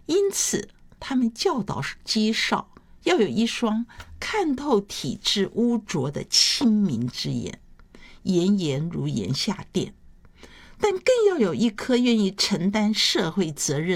因此他们教导基少要有一双看透体制污浊的清明之眼，炎炎如炎夏电，但更要有一颗愿意承担社会责任